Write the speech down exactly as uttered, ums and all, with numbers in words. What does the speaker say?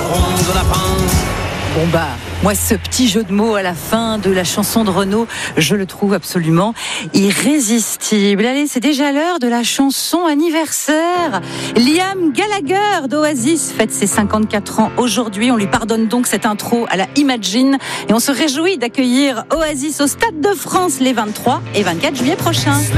ronde de lapin. Bon bah, moi ce petit jeu de mots à la fin de la chanson de Renaud, je le trouve absolument irrésistible. Allez, c'est déjà l'heure de la chanson anniversaire. Liam Gallagher d'Oasis fête ses cinquante-quatre ans aujourd'hui. On lui pardonne donc cette intro à la Imagine et on se réjouit d'accueillir Oasis au Stade de France les vingt-trois et vingt-quatre juillet prochains.